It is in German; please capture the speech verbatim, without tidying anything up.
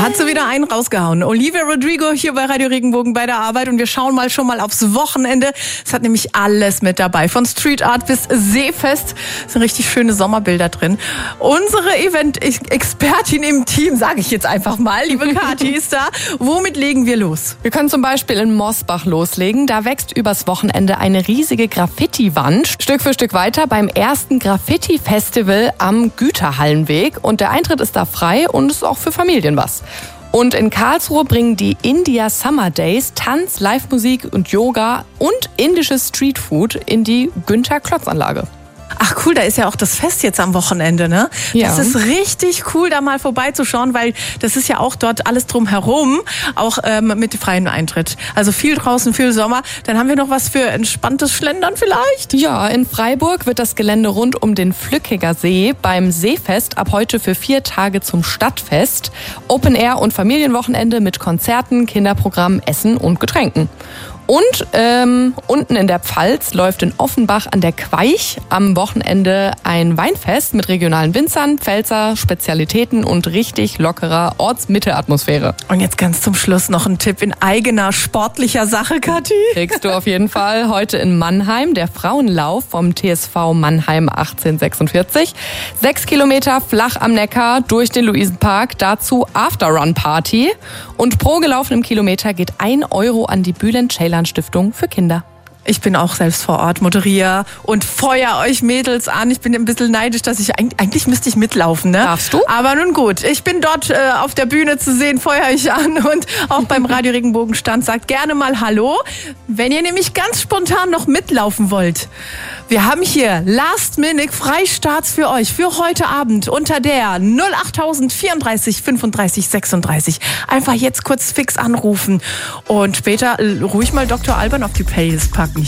hat sie wieder einen rausgehauen. Olivia Rodrigo hier bei Radio Regenbogen bei der Arbeit und wir schauen mal schon mal aufs Wochenende. Es hat nämlich alles mit dabei, von Street Art bis Seefest. Es sind richtig schöne Sommerbilder drin. Unsere Event-Expertin im Team, sage ich jetzt einfach mal, liebe Kathi ist da. Womit legen wir los? Wir können zum Beispiel in Mosbach loslegen. Da wächst übers Wochenende eine riesige Graffiti-Wand. Stück für Stück weiter beim ersten Graffiti-Festival am Güterhallenweg. Und der Eintritt ist da frei und ist auch für Familien was. Und in Karlsruhe bringen die India Summer Days Tanz, Live-Musik und Yoga und indisches Streetfood in die Günther-Klotz-Anlage. Ach cool, da ist ja auch das Fest jetzt am Wochenende, ne? Ja. Das ist richtig cool, da mal vorbeizuschauen, weil das ist ja auch dort alles drumherum, auch ähm, mit freiem Eintritt. Also viel draußen, viel Sommer. Dann haben wir noch was für entspanntes Schlendern vielleicht? Ja, in Freiburg wird das Gelände rund um den Flückiger See beim Seefest ab heute für vier Tage zum Stadtfest. Open Air und Familienwochenende mit Konzerten, Kinderprogramm, Essen und Getränken. Und ähm, unten in der Pfalz läuft in Offenbach an der Queich am Wochenende ein Weinfest mit regionalen Winzern, Pfälzer, Spezialitäten und richtig lockerer Ortsmitte-Atmosphäre. Und jetzt ganz zum Schluss noch ein Tipp in eigener sportlicher Sache, Kathi. Kriegst du auf jeden Fall heute in Mannheim, der Frauenlauf vom T S V Mannheim achtzehnhundertsechsundvierzig. Sechs Kilometer flach am Neckar durch den Luisenpark, dazu After-Run-Party. Und pro gelaufenem Kilometer geht ein Euro an die Bülent-Ceylan-Stiftung für Kinder. Ich bin auch selbst vor Ort, moderiere und feuer euch Mädels an. Ich bin ein bisschen neidisch, dass ich, eigentlich, eigentlich müsste ich mitlaufen, ne? Darfst du? Aber nun gut, ich bin dort äh, auf der Bühne zu sehen, feuer ich an und auch beim Radio Regenbogen Stand sagt gerne mal Hallo, wenn ihr nämlich ganz spontan noch mitlaufen wollt. Wir haben hier Last Minute Freistarts für euch für heute Abend unter der null achttausend vierunddreißig fünfunddreißig sechsunddreißig. Einfach jetzt kurz fix anrufen und später ruhig mal Doktor Alban auf die Playlist packen.